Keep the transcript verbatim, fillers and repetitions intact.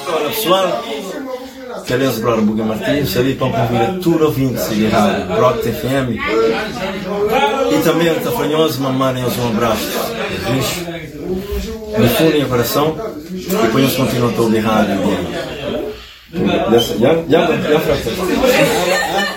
Olá pessoal, que aliás o Brother Buga Martins, ali para convidar tudo ouvintes de rádio Rock T F M e também está fanhoso, mamarem um abraço, de fundo e coração, e depois continuam a ouvir rádio. Já, já, já, já, já,